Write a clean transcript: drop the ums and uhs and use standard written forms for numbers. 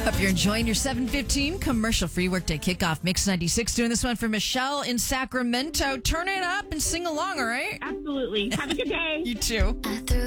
Hope you're enjoying your 7:15 commercial-free workday kickoff. Mix 96 doing this one for Michelle in Sacramento. Turn it up and sing along, all right? Absolutely. Have a good day. You too.